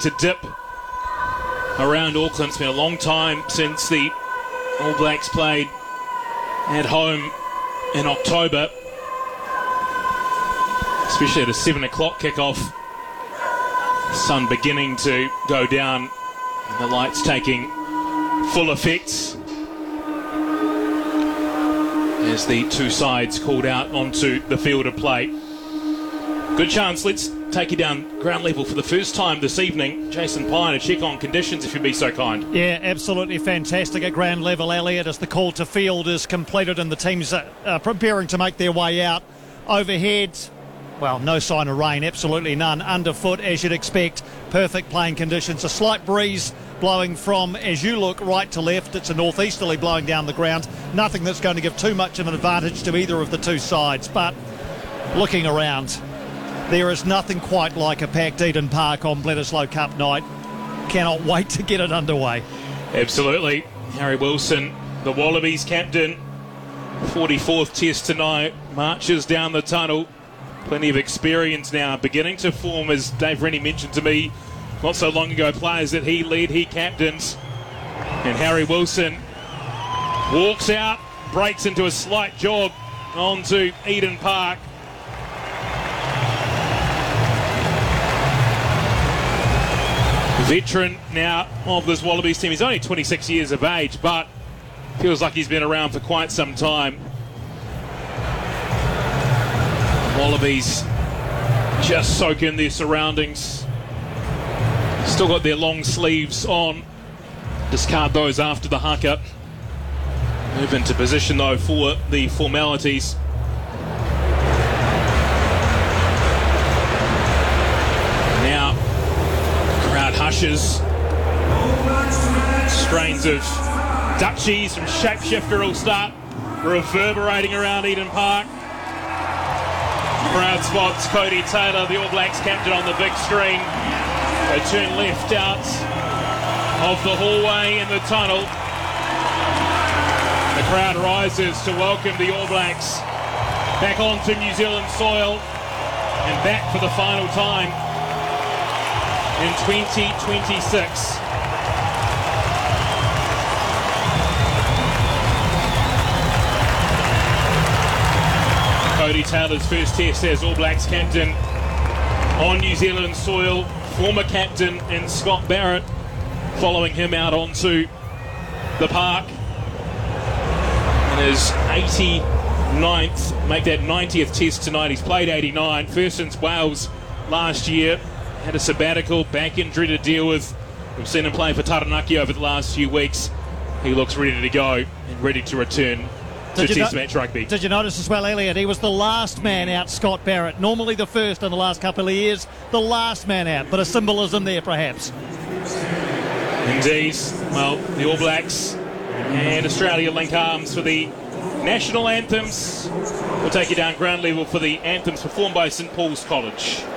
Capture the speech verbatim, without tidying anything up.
to dip around Auckland. It's been a long time since the All Blacks played at home in October, especially at a seven o'clock kickoff. Sun beginning to go down and the lights taking full effect as the two sides called out onto the field of play. Good chance. Let's take you down ground level for the first time this evening. Jason Pine, a check on conditions, if you'd be so kind. Yeah, absolutely fantastic at ground level, Elliot, as the call to field is completed and the teams are uh, preparing to make their way out. Overhead, well, no sign of rain, absolutely none. Underfoot, as you'd expect, perfect playing conditions. A slight breeze blowing from, as you look, right to left. It's a northeasterly blowing down the ground. Nothing that's going to give too much of an advantage to either of the two sides. But looking around, there is nothing quite like a packed Eden Park on Bledisloe Cup night. Cannot wait to get it underway. Absolutely. Harry Wilson, the Wallabies captain, forty-fourth test tonight, marches down the tunnel. Plenty of experience now, beginning to form, as Dave Rennie mentioned to me not so long ago, players that he led, he captains. And Harry Wilson walks out, breaks into a slight jog onto Eden Park. Veteran now of this Wallabies team. He's only twenty-six years of age, but feels like he's been around for quite some time. Wallabies just soak in their surroundings. Still got their long sleeves on. Discard those after the haka. Move into position though for the formalities. Now, crowd hushes. Strains of Dutchies from Shapeshifter will start reverberating around Eden Park. Crowd spots Cody Taylor, the All Blacks captain, on the big screen. They turn left out of the hallway in the tunnel. The crowd rises to welcome the All Blacks back onto New Zealand soil and back for the final time in twenty twenty-six. Cody Taylor's first test as All Blacks captain on New Zealand soil. Former captain in Scott Barrett following him out onto the park. And his eighty-ninth, make that ninetieth test tonight. He's played eighty-nine, first since Wales last year. Had a sabbatical, back injury to deal with. We've seen him play for Taranaki over the last few weeks. He looks ready to go and ready to return to Test no- match rugby. Did you notice as well, Elliot, he was the last man out, Scott Barrett. Normally the first in the last couple of years, the last man out. But a symbolism there, perhaps. Indeed. Well, the All Blacks and Australia link arms for the national anthems. We'll take you down ground level for the anthems performed by St Paul's College.